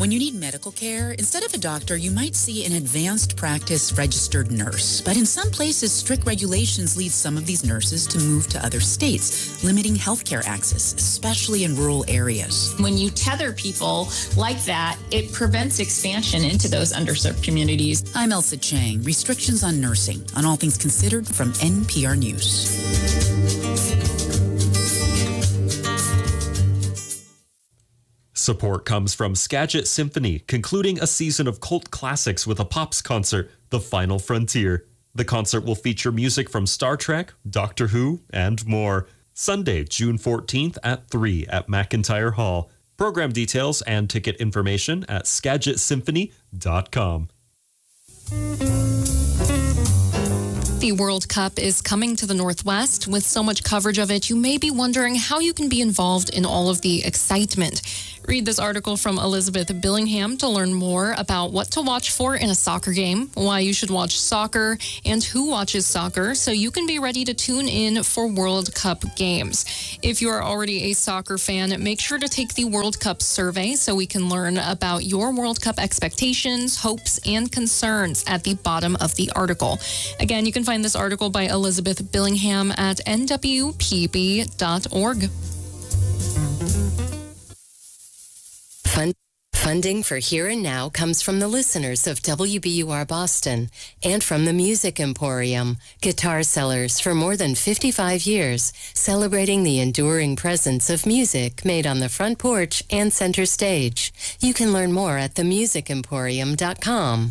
When you need medical care, instead of a doctor, you might see an advanced practice registered nurse. But in some places, strict regulations lead some of these nurses to move to other states, limiting healthcare access, especially in rural areas. When you tether people like that, it prevents expansion into those underserved communities. I'm Elsa Chang, Restrictions on Nursing, on All Things Considered from NPR News. Support comes from Skagit Symphony, concluding a season of cult classics with a Pops concert, The Final Frontier. The concert will feature music from Star Trek, Doctor Who, and more. Sunday, June 14th at 3 at McIntyre Hall. Program details and ticket information at SkagitSymphony.com. The World Cup is coming to the Northwest. With so much coverage of it, you may be wondering how you can be involved in all of the excitement. Read this article from Elizabeth Billingham to learn more about what to watch for in a soccer game, why you should watch soccer, and who watches soccer, so you can be ready to tune in for World Cup games. If you are already a soccer fan, make sure to take the World Cup survey so we can learn about your World Cup expectations, hopes, and concerns at the bottom of the article. Again, you can find this article by Elizabeth Billingham at nwpb.org. Funding for Here and Now comes from the listeners of WBUR Boston and from the Music Emporium, guitar sellers for more than 55 years, celebrating the enduring presence of music made on the front porch and center stage. You can learn more at themusicemporium.com.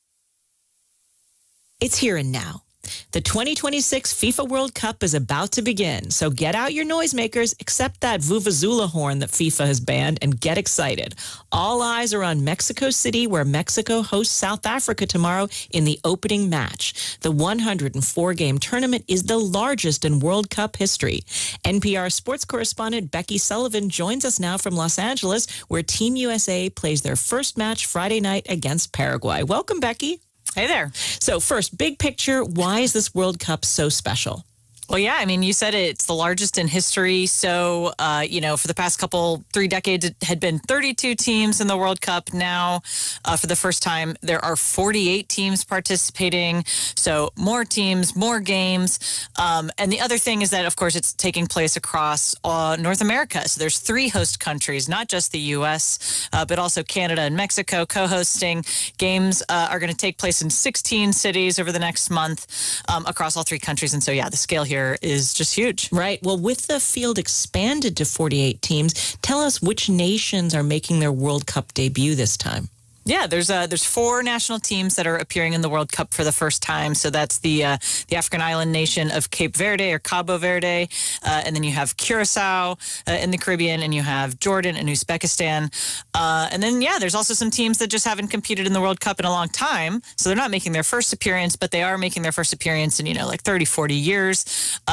It's Here and Now. The 2026 FIFA World Cup is about to begin, so get out your noisemakers, except that Vuvuzela horn that FIFA has banned, and get excited. All eyes are on Mexico City, where Mexico hosts South Africa tomorrow in the opening match. The 104-game tournament is the largest in World Cup history. NPR sports correspondent Becky Sullivan joins us now from Los Angeles, where Team USA plays their first match Friday night against Paraguay. Welcome, Becky. Hey there. So first, big picture, why is this World Cup so special? Well, yeah, I mean, you said it's the largest in history. So, for the past 3 decades, it had been 32 teams in the World Cup. Now, for the first time, there are 48 teams participating. So more teams, more games. And the other thing is that, of course, it's taking place across North America. So there's 3 host countries, not just the U.S., but also Canada and Mexico co-hosting. Games are going to take place in 16 cities over the next month across all 3 countries. And so, yeah, the scale here is just huge. Right. Well, with the field expanded to 48 teams, tell us which nations are making their World Cup debut this time. Yeah, there's 4 national teams that are appearing in the World Cup for the first time. So that's the African island nation of Cape Verde or Cabo Verde, and then you have Curacao in the Caribbean, and you have Jordan and Uzbekistan, and then there's also some teams that just haven't competed in the World Cup in a long time, so they're not making their first appearance, but they are making their first appearance in 30, 40 years.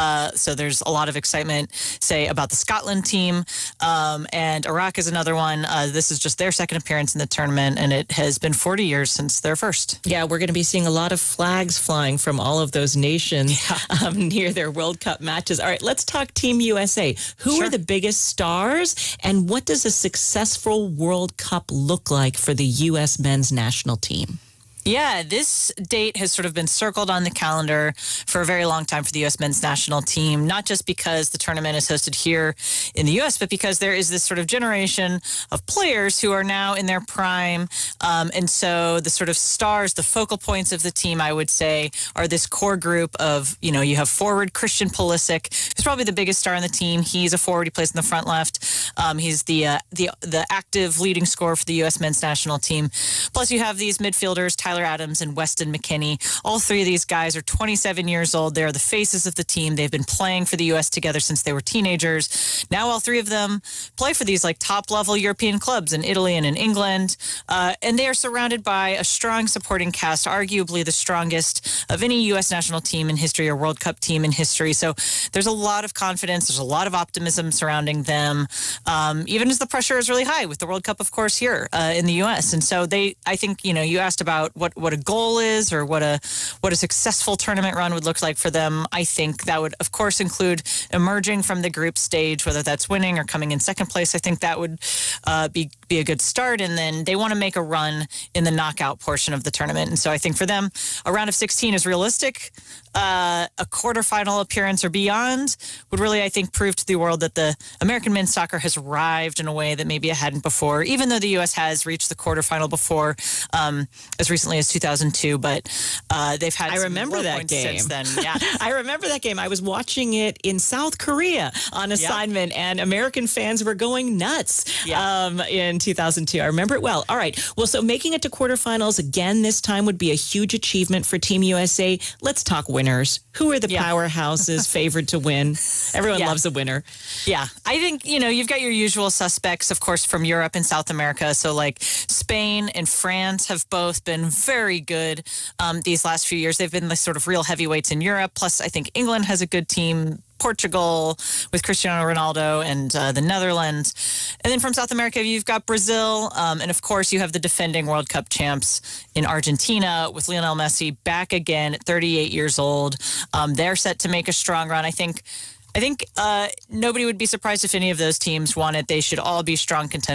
So there's a lot of excitement, say, about the Scotland team, and Iraq is another one. This is just their second appearance in the tournament, and it has been 40 years since their first. Yeah, we're going to be seeing a lot of flags flying from all of those nations near their World Cup matches. All right, let's talk Team USA. Who are the biggest stars, and what does a successful World Cup look like for the U.S. men's national team? Yeah, this date has sort of been circled on the calendar for a very long time for the U.S. men's national team, not just because the tournament is hosted here in the U.S., but because there is this sort of generation of players who are now in their prime. And so the sort of stars, the focal points of the team, I would say, are this core group of, you have forward Christian Pulisic, who's probably the biggest star on the team. He's a forward. He plays in the front left. He's the active leading scorer for the U.S. men's national team. Plus, you have these midfielders, Tyler Adams and Weston McKennie. All 3 of these guys are 27 years old. They're the faces of the team. They've been playing for the U.S. together since they were teenagers. Now all 3 of them play for these top-level European clubs in Italy and in England. And they are surrounded by a strong supporting cast, arguably the strongest of any U.S. national team in history or World Cup team in history. So there's a lot of confidence. There's a lot of optimism surrounding them, even as the pressure is really high with the World Cup, of course, here in the U.S. And so I think, you asked about what a goal is or what a successful tournament run would look like for them, I think that would, of course, include emerging from the group stage, whether that's winning or coming in second place. I think that would be a good start. And then they want to make a run in the knockout portion of the tournament. And so I think for them, a round of 16 is realistic. A quarterfinal appearance or beyond would really, I think, prove to the world that the American men's soccer has arrived in a way that maybe it hadn't before, even though the U.S. has reached the quarterfinal before, as recently as 2002. But they've had I remember that game. Since then. Yeah. I remember that game. I was watching it in South Korea on assignment, and American fans were going nuts in 2002. I remember it well. All right. Well, so making it to quarterfinals again this time would be a huge achievement for Team USA. Let's talk winners. Who are the powerhouses favored to win? Everyone loves a winner. Yeah. I think, you've got your usual suspects, of course, from Europe and South America. So like Spain and France have both been very good these last few years. They've been the sort of real heavyweights in Europe. Plus, I think England has a good team. Portugal with Cristiano Ronaldo and the Netherlands. And then from South America, you've got Brazil. And of course, you have the defending World Cup champs in Argentina with Lionel Messi back again at 38 years old. They're set to make a strong run. I think nobody would be surprised if any of those teams won it. They should all be strong contenders.